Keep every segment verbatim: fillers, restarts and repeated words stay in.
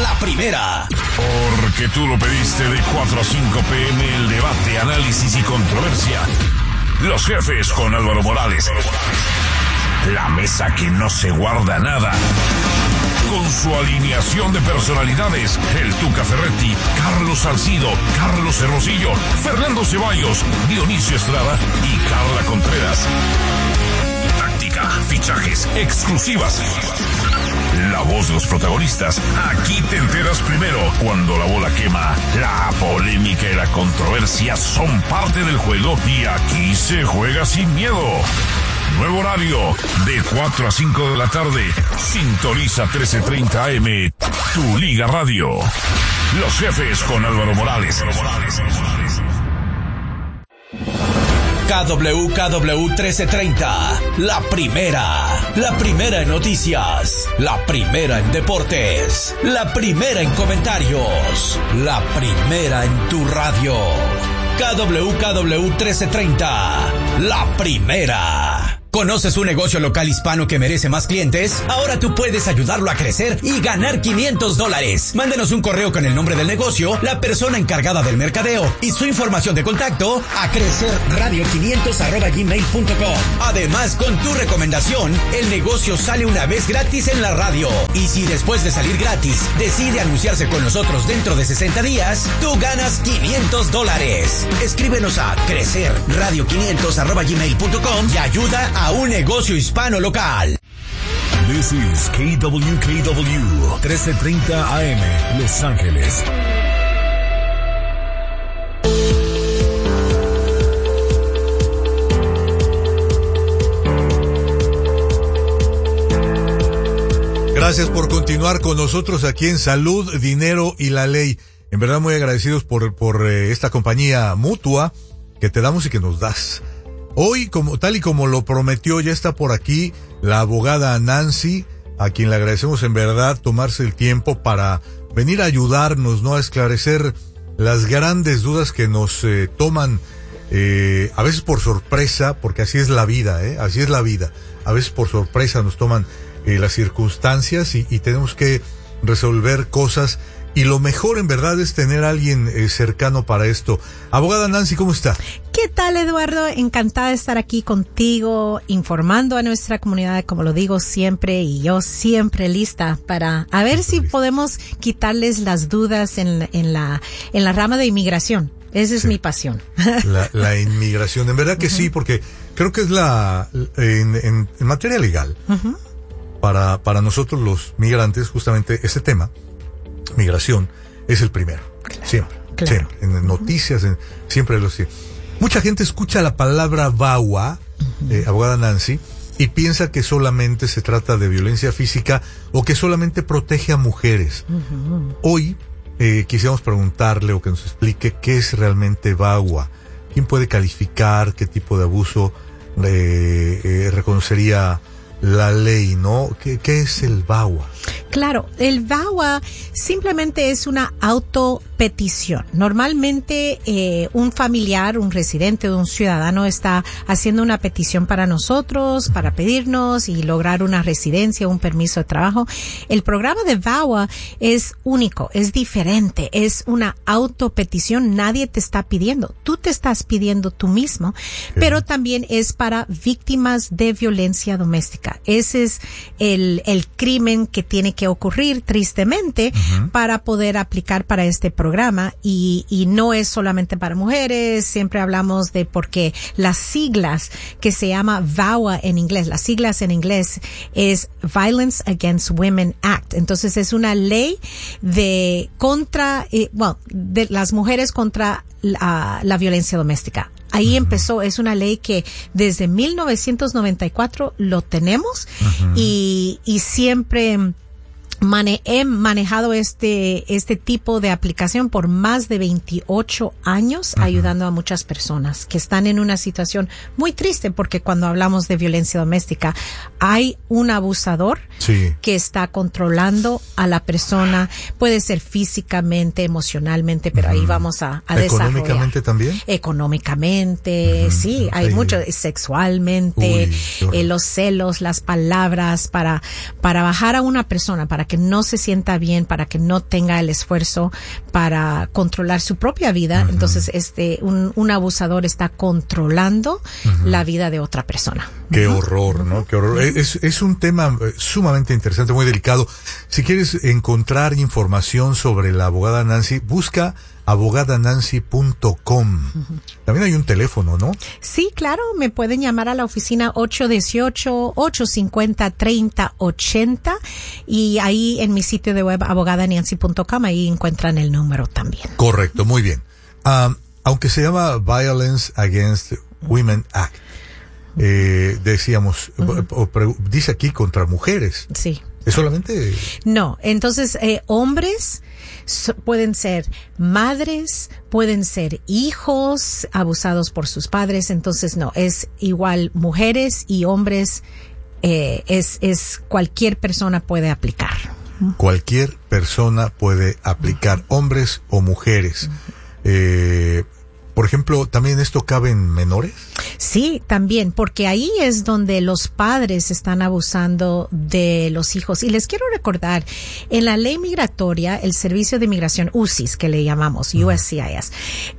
La Primera. Porque tú lo pediste, de cuatro a cinco pe eme, el debate, análisis y controversia. Los jefes con Álvaro Morales. La mesa que no se guarda nada. Con su alineación de personalidades, el Tuca Ferretti, Carlos Salcido, Carlos Hermosillo, Fernando Ceballos, Dionisio Estrada y Carla Contreras. Táctica, fichajes, exclusivas. La voz de los protagonistas. Aquí te enteras primero. Cuando la bola quema, la polémica y la controversia son parte del juego y aquí se juega sin miedo. Nuevo horario, de cuatro a cinco de la tarde. Sintoniza trece treinta A M, tu Liga Radio. Los jefes con Álvaro Morales. K W K W trece treinta, La Primera. La primera en noticias, la primera en deportes, la primera en comentarios, la primera en tu radio. K W K W trece treinta, La Primera. ¿Conoces un negocio local hispano que merece más clientes? Ahora tú puedes ayudarlo a crecer y ganar quinientos dólares. Mándenos un correo con el nombre del negocio, la persona encargada del mercadeo y su información de contacto a crecerradio quinientos arroba gmail punto com. Además, con tu recomendación, el negocio sale una vez gratis en la radio. Y si después de salir gratis decide anunciarse con nosotros dentro de sesenta días, tú ganas quinientos dólares. Escríbenos a crecerradio quinientos arroba gmail punto com y ayuda a un negocio hispano local. This is K W K W trece treinta A M, Los Ángeles. Gracias por continuar con nosotros aquí en Salud, Dinero y la Ley. En verdad muy agradecidos por, por eh, esta compañía mutua que te damos y que nos das. Hoy, como tal y como lo prometió, ya está por aquí la abogada Nancy, a quien le agradecemos en verdad tomarse el tiempo para venir a ayudarnos, ¿no?, a esclarecer las grandes dudas que nos eh, toman eh, a veces por sorpresa, porque así es la vida, ¿eh? Así es la vida. A veces por sorpresa nos toman eh, las circunstancias y, y tenemos que resolver cosas. Y lo mejor, en verdad, es tener a alguien eh, cercano para esto. Abogada Nancy, ¿cómo está? ¿Qué tal, Eduardo? Encantada de estar aquí contigo, informando a nuestra comunidad, como lo digo siempre, y yo siempre lista para a ver si podemos quitarles las dudas en, en la en la rama de inmigración. Esa es sí. mi pasión. La, la inmigración, en verdad que uh-huh. sí, porque creo que es la en, en, en materia legal, uh-huh. para para nosotros los migrantes, justamente ese tema, migración, es el primero. Claro, siempre, claro. siempre. En noticias, en, siempre lo sé. Mucha gente escucha la palabra V A W A, uh-huh. eh, abogada Nancy, y piensa que solamente se trata de violencia física o que solamente protege a mujeres. Uh-huh. Hoy eh, quisiéramos preguntarle o que nos explique qué es realmente V A W A. ¿Quién puede calificar qué tipo de abuso eh, eh, reconocería la ley, ¿no? ¿Qué, qué es el V A W A? Claro, el V A W A simplemente es una autopetición. Normalmente eh, un familiar, un residente o un ciudadano está haciendo una petición para nosotros, para pedirnos y lograr una residencia, un permiso de trabajo. El programa de V A W A es único, es diferente, es una autopetición. Nadie te está pidiendo, tú te estás pidiendo tú mismo, okay. pero también es para víctimas de violencia doméstica. Ese es el, el crimen que tiene que ocurrir tristemente uh-huh. para poder aplicar para este programa y, y no es solamente para mujeres. Siempre hablamos de porque las siglas que se llama V A W A en inglés, las siglas en inglés es Violence Against Women Act. Entonces es una ley de contra, eh, bueno, de las mujeres contra la, la violencia doméstica. Ahí uh-huh. empezó, es una ley que desde mil novecientos noventa y cuatro lo tenemos uh-huh. y, y siempre Mane, he manejado este este tipo de aplicación por más de veintiocho años, uh-huh. ayudando a muchas personas que están en una situación muy triste, porque cuando hablamos de violencia doméstica hay un abusador sí. que está controlando a la persona, puede ser físicamente, emocionalmente, pero uh-huh. ahí vamos a, a desarrollar. ¿Económicamente también? Económicamente, uh-huh. sí, hay sí. mucho, sexualmente, Uy, eh, los celos, las palabras, para para bajar a una persona, para que no se sienta bien, para que no tenga el esfuerzo para controlar su propia vida. Uh-huh. Entonces, este, un, un abusador está controlando uh-huh. la vida de otra persona. Qué uh-huh. horror, ¿no? Qué horror. Es, es un tema sumamente interesante, muy delicado. Si quieres encontrar información sobre la abogada Nancy, busca abogada nancy punto com. Uh-huh. También hay un teléfono, ¿no? Sí, claro, me pueden llamar a la oficina ocho uno ocho, ocho cinco cero, tres cero ocho cero y ahí en mi sitio de web abogada nancy punto com, ahí encuentran el número también. Correcto, muy bien. Um, aunque se llama Violence Against Women Act, eh, decíamos, uh-huh. o, o, dice aquí contra mujeres. Sí. ¿Es solamente? No, entonces eh, hombres so, pueden ser madres, pueden ser hijos abusados por sus padres, entonces no, es igual mujeres y hombres, eh, es, es cualquier persona puede aplicar. Cualquier persona puede aplicar, hombres o mujeres. Eh, por ejemplo, ¿también esto cabe en menores? Sí, también, porque ahí es donde los padres están abusando de los hijos. Y les quiero recordar, en la ley migratoria, el Servicio de Inmigración, U S I S, que le llamamos, U S C I S,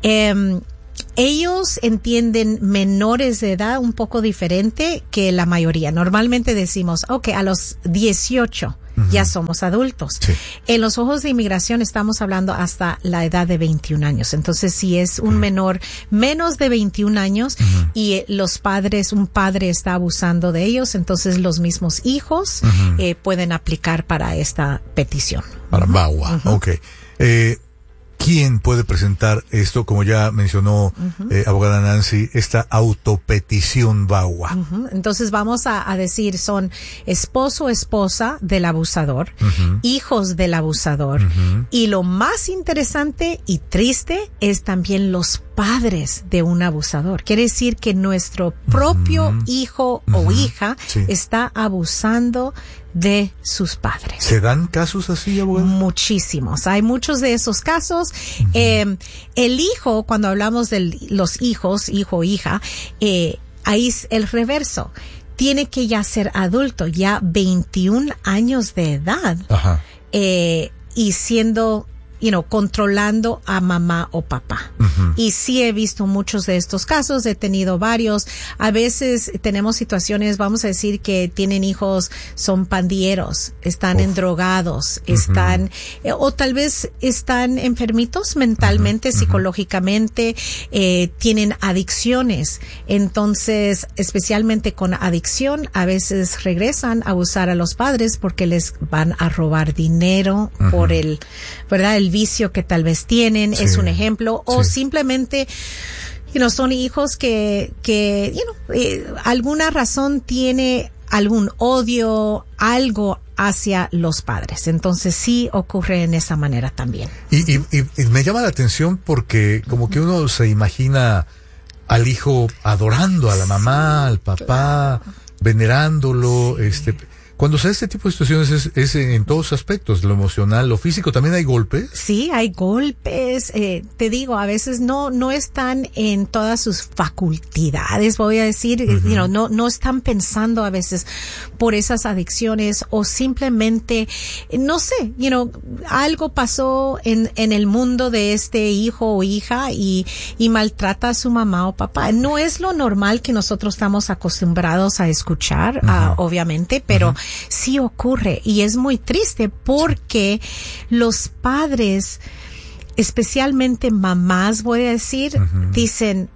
eh, ellos entienden menores de edad un poco diferente que la mayoría. Normalmente decimos, ok, a los dieciocho uh-huh. ya somos adultos. Sí. En los ojos de inmigración estamos hablando hasta la edad de veintiún años. Entonces, si es un uh-huh. menor menos de veintiún años uh-huh. y eh, los padres, un padre está abusando de ellos, entonces los mismos hijos uh-huh. eh, pueden aplicar para esta petición. Para uh-huh. VAWA, uh-huh. ok. Eh, ¿Quién puede presentar esto, como ya mencionó uh-huh. eh, abogada Nancy, esta autopetición VAWA? Uh-huh. Entonces vamos a, a decir, son esposo o esposa del abusador, uh-huh. hijos del abusador, uh-huh. y lo más interesante y triste es también los padres de un abusador. Quiere decir que nuestro propio uh-huh. hijo uh-huh. o hija sí. está abusando de sus padres. ¿Se dan casos así, abogada? Muchísimos. Hay muchos de esos casos. Uh-huh. Eh, el hijo, cuando hablamos de los hijos, hijo o hija, eh, ahí es el reverso. Tiene que ya ser adulto, ya veintiún años de edad. Ajá. Eh, y siendo, you know, controlando a mamá o papá. Uh-huh. Y sí he visto muchos de estos casos, he tenido varios. A veces tenemos situaciones, vamos a decir, que tienen hijos, son pandilleros, están Uf. endrogados, uh-huh. están, eh, o tal vez están enfermitos mentalmente, uh-huh. psicológicamente, eh, tienen adicciones. Entonces, especialmente con adicción, a veces regresan a abusar a los padres porque les van a robar dinero uh-huh. por el, ¿verdad? El vicio que tal vez tienen, sí. es un ejemplo, o sí. simplemente, you know, son hijos que, que, you know, eh, alguna razón tiene algún odio, algo hacia los padres. Entonces sí ocurre en esa manera también. Y, y, y, y me llama la atención porque como que uno se imagina al hijo adorando a la mamá, sí, al papá, claro. venerándolo, sí. este... Cuando se da este tipo de situaciones es, es en todos aspectos, lo emocional, lo físico, ¿también hay golpes? Sí, hay golpes, eh, te digo, a veces no, no están en todas sus facultades, voy a decir, uh-huh. you know, no, no están pensando a veces por esas adicciones o simplemente, no sé, you know, algo pasó en, en el mundo de este hijo o hija y, y maltrata a su mamá o papá. No es lo normal que nosotros estamos acostumbrados a escuchar, uh-huh. uh, obviamente, pero uh-huh. sí ocurre y es muy triste porque los padres, especialmente mamás, voy a decir, uh-huh. dicen,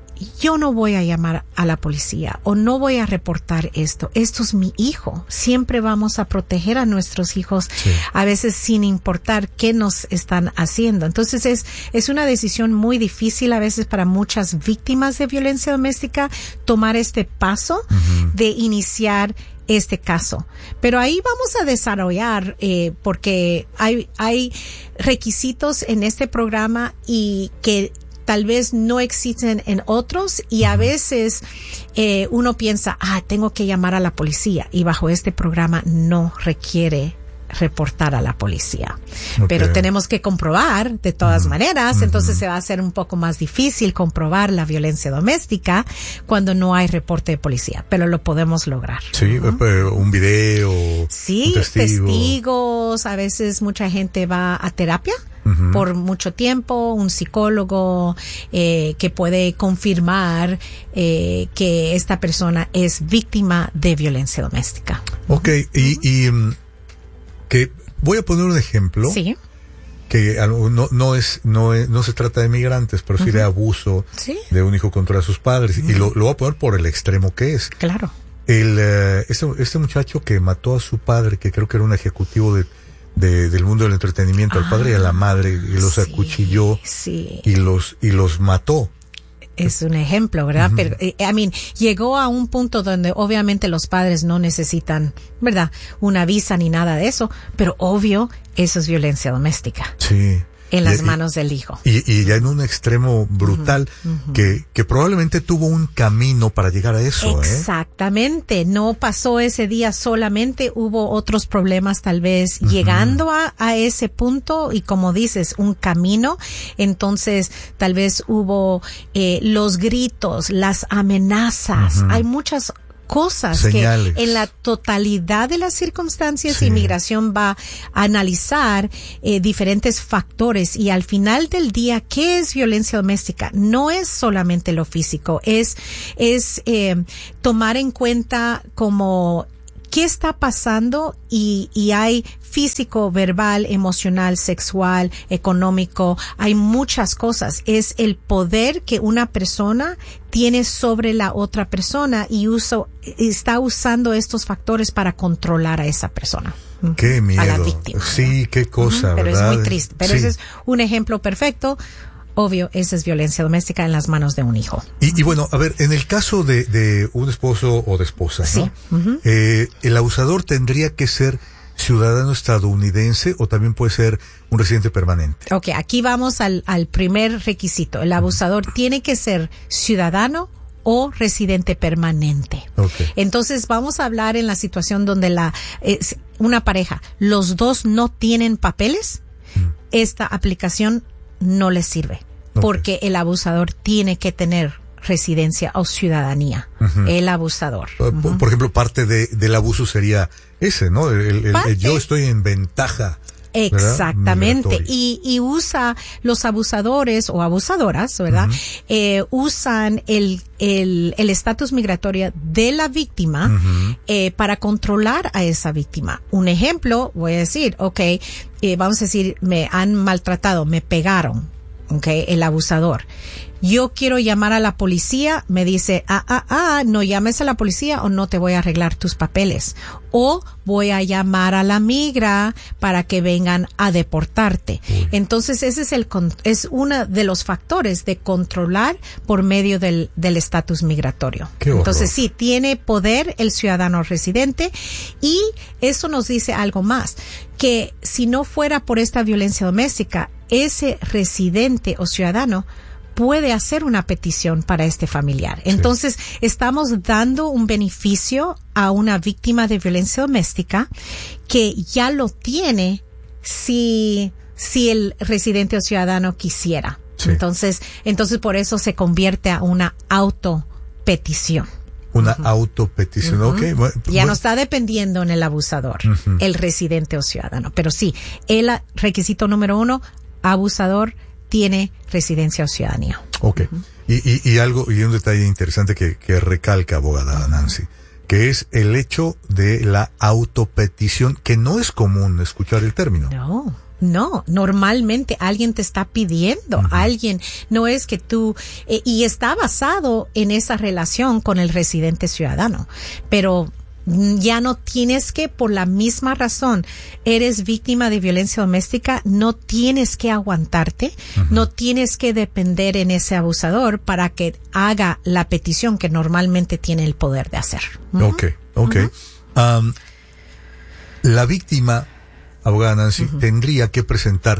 yo no voy a llamar a la policía o no voy a reportar esto. Esto es mi hijo. Siempre vamos a proteger a nuestros hijos, sí. a veces sin importar qué nos están haciendo. Entonces es, es una decisión muy difícil a veces para muchas víctimas de violencia doméstica tomar este paso uh-huh. de iniciar este caso. Pero ahí vamos a desarrollar, eh, porque hay, hay requisitos en este programa y que tal vez no existen en otros y a veces eh, uno piensa, ah, tengo que llamar a la policía y bajo este programa no requiere reportar a la policía. Okay. Pero tenemos que comprobar de todas uh-huh. maneras, uh-huh. entonces se va a hacer un poco más difícil comprobar la violencia doméstica cuando no hay reporte de policía, pero lo podemos lograr. Sí, uh-huh. un video, sí, un testigo. testigos, a veces mucha gente va a terapia. Uh-huh. Por mucho tiempo, un psicólogo eh, que puede confirmar eh, que esta persona es víctima de violencia doméstica. Ok, uh-huh. y, y um, que voy a poner un ejemplo. Sí. Que no, no es, no es, no se trata de migrantes, pero sí uh-huh. de abuso ¿Sí? de un hijo contra sus padres. Uh-huh. Y lo, lo voy a poner por el extremo que es. Claro. El, uh, este, este muchacho que mató a su padre, que creo que era un ejecutivo de De, del mundo del entretenimiento, al ah, padre y a la madre, y los sí, acuchilló sí. y los y los mató. Es un ejemplo, ¿verdad? Uh-huh. Pero, I mean, llegó a un punto donde obviamente los padres no necesitan, ¿verdad? Una visa ni nada de eso, pero obvio, eso es violencia doméstica. Sí. En las y, manos del hijo. Y, y ya en un extremo brutal, uh-huh, uh-huh. que, que probablemente tuvo un camino para llegar a eso. Exactamente. ¿eh? No pasó ese día solamente, hubo otros problemas tal vez uh-huh. llegando a, a ese punto y como dices, un camino. Entonces, tal vez hubo eh, los gritos, las amenazas. Uh-huh. Hay muchas cosas Señales. Que en la totalidad de las circunstancias sí. Inmigración va a analizar eh, diferentes factores y al final del día, ¿qué es violencia doméstica? No es solamente lo físico, es, es eh, tomar en cuenta como qué está pasando y, y hay físico, verbal, emocional, sexual, económico, hay muchas cosas. Es el poder que una persona tiene sobre la otra persona y uso, está usando estos factores para controlar a esa persona. Qué miedo. A la víctima. Sí, ¿no? qué cosa, uh-huh, pero ¿verdad? es muy triste. Pero sí. Ese es un ejemplo perfecto. Obvio, esa es violencia doméstica en las manos de un hijo. Y, y bueno, a ver, en el caso de, de un esposo o de esposa, ¿no? Sí. Uh-huh. Eh, el abusador tendría que ser ciudadano estadounidense o también puede ser un residente permanente. Ok, aquí vamos al, al primer requisito. El abusador uh-huh. tiene que ser ciudadano o residente permanente. Okay. Entonces vamos a hablar en la situación donde la eh, una pareja, los dos no tienen papeles, uh-huh. esta aplicación no les sirve, okay. porque el abusador tiene que tener residencia o ciudadanía, uh-huh. el abusador. Por, uh-huh. por ejemplo, parte de, del abuso sería ese, ¿no? El, el, el, yo estoy en ventaja. Exactamente. Y, y usa los abusadores o abusadoras, ¿verdad? Uh-huh. Eh, usan el, el, el estatus migratorio de la víctima, uh-huh. eh, para controlar a esa víctima. Un ejemplo, voy a decir, okay, eh, vamos a decir, me han maltratado, me pegaron, okay, el abusador. Yo quiero llamar a la policía, me dice, ah, ah, ah, no llames a la policía o no te voy a arreglar tus papeles. O voy a llamar a la migra para que vengan a deportarte. Uy. Entonces ese es el, es uno de los factores de controlar por medio del, del estatus migratorio. Qué horror. Entonces sí, tiene poder el ciudadano residente y eso nos dice algo más, que si no fuera por esta violencia doméstica, ese residente o ciudadano puede hacer una petición para este familiar. Entonces, sí. estamos dando un beneficio a una víctima de violencia doméstica que ya lo tiene si, si el residente o ciudadano quisiera. Sí. Entonces, entonces por eso se convierte a una autopetición. Una uh-huh. autopetición, uh-huh. ok. Bueno, ya bueno. no está dependiendo en el abusador, uh-huh. el residente o ciudadano. Pero sí, el requisito número uno, abusador tiene residencia o ciudadanía. Ok. Uh-huh. Y, y, y algo, y un detalle interesante que, que recalca, abogada Nancy, que es el hecho de la autopetición, que no es común escuchar el término. No. No, normalmente alguien te está pidiendo, uh-huh. alguien, no es que tú, eh, y está basado en esa relación con el residente ciudadano, pero ya no tienes que, por la misma razón, eres víctima de violencia doméstica, no tienes que aguantarte, uh-huh. no tienes que depender en ese abusador para que haga la petición que normalmente tiene el poder de hacer. Uh-huh. Ok, ok. Uh-huh. Um, la víctima, abogada Nancy, uh-huh. tendría que presentar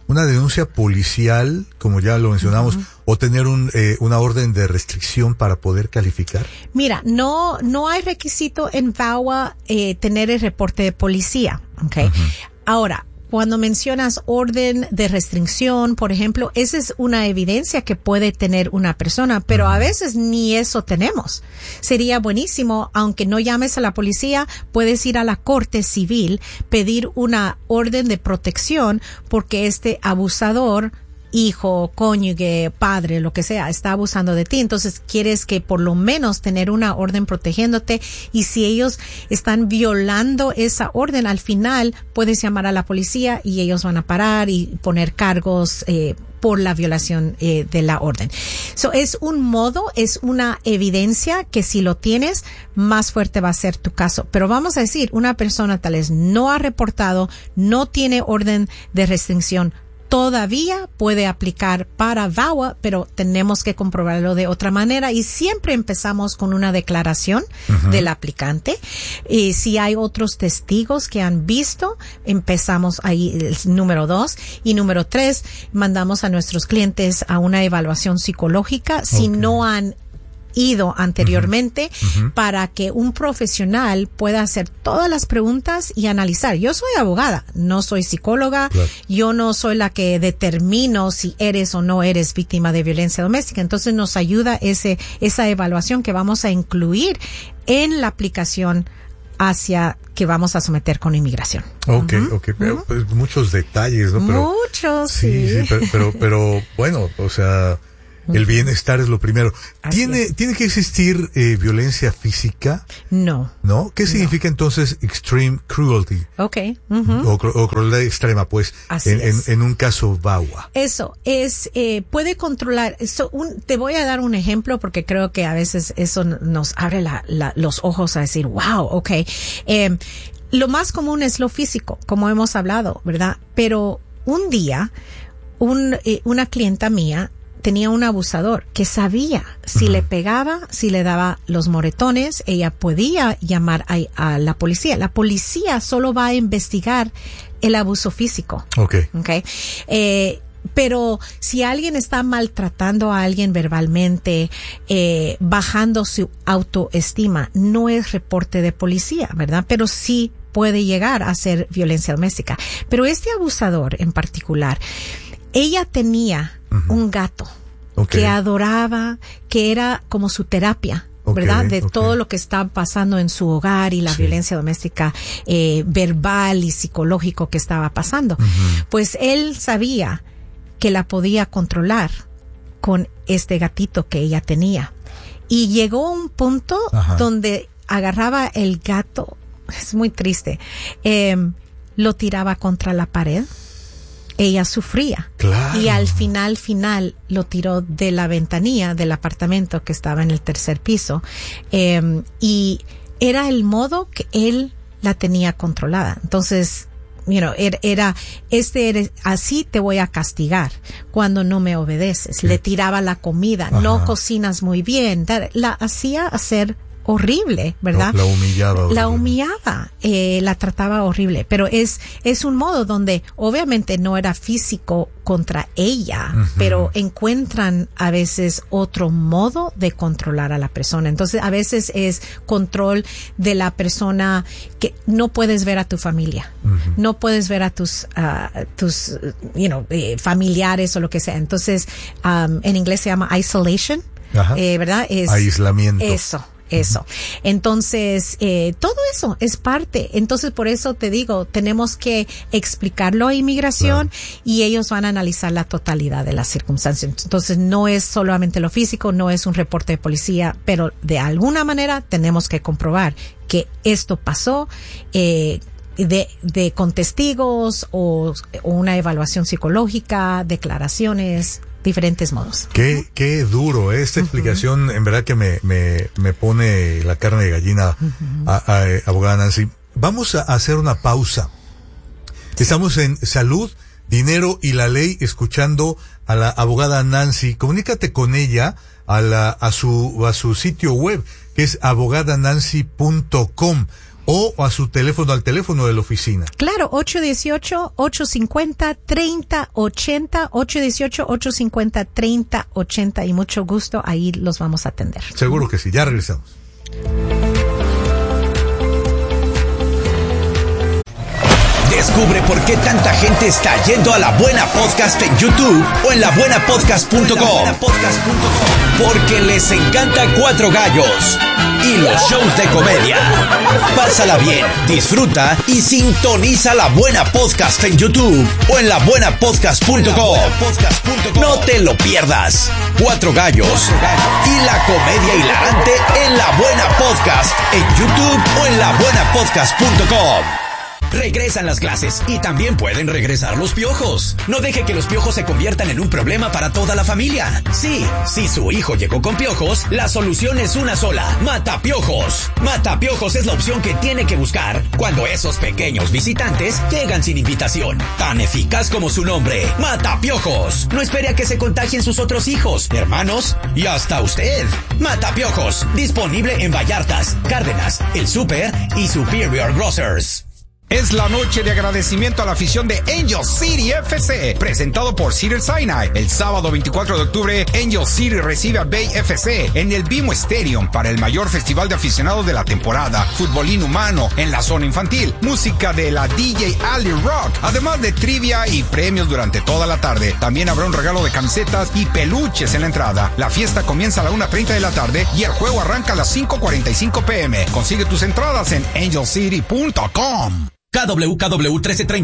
una denuncia policial, como ya lo mencionamos, uh-huh. o tener un eh, una orden de restricción para poder calificar? Mira, no no hay requisito en V A W A eh, tener el reporte de policía, ¿okay? Uh-huh. Ahora, cuando mencionas orden de restricción, por ejemplo, esa es una evidencia que puede tener una persona, pero a veces ni eso tenemos. Sería buenísimo, aunque no llames a la policía, puedes ir a la corte civil, pedir una orden de protección porque este abusador, hijo, cónyuge, padre, lo que sea, está abusando de ti. Entonces quieres que por lo menos tener una orden protegiéndote, y si ellos están violando esa orden, al final puedes llamar a la policía y ellos van a parar y poner cargos eh, por la violación eh, de la orden. So, es un modo, es una evidencia que si lo tienes, más fuerte va a ser tu caso. Pero vamos a decir, una persona tal vez no ha reportado, no tiene orden de restricción, todavía puede aplicar para V A W A, pero tenemos que comprobarlo de otra manera, y siempre empezamos con una declaración uh-huh. del aplicante. Y si hay otros testigos que han visto, empezamos ahí el número dos. Y número tres, mandamos a nuestros clientes a una evaluación psicológica okay. si no han ido anteriormente uh-huh. para que un profesional pueda hacer todas las preguntas y analizar. Yo soy abogada, no soy psicóloga, claro. yo no soy la que determino si eres o no eres víctima de violencia doméstica. Entonces nos ayuda ese esa evaluación que vamos a incluir en la aplicación hacia que vamos a someter con inmigración. Okay, uh-huh. okay, pero, uh-huh. pues, muchos detalles, ¿no? Pero, muchos, sí. Sí, sí, pero, pero, pero bueno, o sea, el bienestar es lo primero. Así ¿Tiene, es. ¿Tiene que existir eh, violencia física? No. ¿No? ¿Qué significa no. entonces extreme cruelty? Okay. Uh-huh. O, o crueldad extrema, pues, en, en, en un caso V A W A. Eso es, eh, puede controlar. Eso, un, te voy a dar un ejemplo porque creo que a veces eso nos abre la, la, los ojos a decir, wow, okay. Eh, lo más común es lo físico, como hemos hablado, ¿verdad? Pero un día, un, eh, una clienta mía tenía un abusador que sabía si uh-huh. le pegaba, si le daba los moretones, ella podía llamar a, a la policía. La policía solo va a investigar el abuso físico. Okay. Okay. Eh, pero si alguien está maltratando a alguien verbalmente, eh, bajando su autoestima, no es reporte de policía, ¿verdad? Pero sí puede llegar a ser violencia doméstica. Pero este abusador en particular, ella tenía uh-huh. un gato okay. que adoraba, que era como su terapia, okay, ¿verdad? De okay. todo lo que estaba pasando en su hogar y la sí. violencia doméstica eh, verbal y psicológico que estaba pasando. Uh-huh. Pues él sabía que la podía controlar con este gatito que ella tenía. Y llegó a un punto Ajá. donde agarraba el gato, es muy triste, eh, lo tiraba contra la pared. Ella sufría. Claro. Y al final, final, lo tiró de la ventanilla del apartamento que estaba en el tercer piso. Eh, y era el modo que él la tenía controlada. Entonces, you know, era, era este, eres, así te voy a castigar cuando no me obedeces. Sí. Le tiraba la comida, Ajá. no cocinas muy bien. La hacía hacer horrible, ¿verdad? La humillaba. Horrible. La humillaba, eh, la trataba horrible, pero es, es un modo donde obviamente no era físico contra ella, uh-huh. pero encuentran a veces otro modo de controlar a la persona. Entonces a veces es control de la persona que no puedes ver a tu familia, uh-huh. no puedes ver a tus, uh, tus, you know, eh, familiares o lo que sea. Entonces, um, en inglés se llama isolation, eh, ¿verdad? Es aislamiento. Eso. Eso. Entonces, eh, todo eso es parte. Entonces, por eso te digo, tenemos que explicarlo a inmigración claro. y ellos van a analizar la totalidad de las circunstancias. Entonces, no es solamente lo físico, no es un reporte de policía, pero de alguna manera tenemos que comprobar que esto pasó, eh, de, de con testigos o, o una evaluación psicológica, declaraciones, diferentes modos. Qué, qué duro, ¿eh? Esta uh-huh. explicación en verdad que me, me, me pone la carne de gallina, uh-huh. a, a, a, abogada Nancy. Vamos a hacer una pausa. Estamos en Salud, Dinero y la Ley, escuchando a la abogada Nancy. Comunícate con ella a la, a su, a su sitio web, que es abogada nancy punto com. o a su teléfono, al teléfono de la oficina. Claro, ocho uno ocho, ocho cinco cero, tres cero ocho cero, ocho uno ocho, ocho cinco cero, tres cero ocho cero, y mucho gusto, ahí los vamos a atender. Seguro que sí, ya regresamos. Descubre por qué tanta gente está yendo a La Buena Podcast en YouTube o en la buena podcast punto com. Porque les encanta Cuatro Gallos y los shows de comedia. Pásala bien, disfruta y sintoniza La Buena Podcast en YouTube o en la buena podcast punto com. No te lo pierdas. Cuatro Gallos y la comedia hilarante en La Buena Podcast en YouTube o en la buena podcast punto com. Regresan las clases y también pueden regresar los piojos. No deje que los piojos se conviertan en un problema para toda la familia. Sí, si su hijo llegó con piojos, la solución es una sola: Matapiojos. Matapiojos es la opción que tiene que buscar cuando esos pequeños visitantes llegan sin invitación. Tan eficaz como su nombre, Matapiojos. No espere a que se contagien sus otros hijos, hermanos y hasta usted. Matapiojos, disponible en Vallartas, Cárdenas, El Súper y Superior Grocers. Es la noche de agradecimiento a la afición de Angel City F C, presentado por Cedar Sinai. El sábado veinticuatro de octubre, Angel City recibe a Bay F C en el BMO Stadium para el mayor festival de aficionados de la temporada. Fútbol inhumano en la zona infantil, música de la D J Ali Rock, además de trivia y premios durante toda la tarde. También habrá un regalo de camisetas y peluches en la entrada. La fiesta comienza a la una treinta de la tarde y el juego arranca a las cinco cuarenta y cinco pm. Consigue tus entradas en angel city punto com. K W K W trece treinta